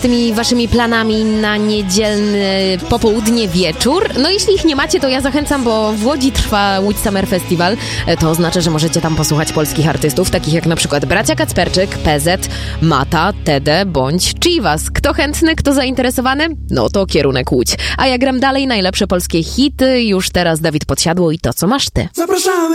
tymi waszymi planami na niedzielny popołudnie, wieczór. No jeśli ich nie macie, to ja zachęcam, bo w Łodzi trwa Łódź Summer Festival. To oznacza, że możecie tam posłuchać polskich artystów, takich jak na przykład Bracia Kacperczyk, PZ, Mata, Tede bądź Chivas. Kto chętny, kto zainteresowany? No to kierunek Łódź. A ja gram dalej najlepsze polskie hity. Już teraz Dawid Podsiadło i To, co masz ty. Zapraszamy.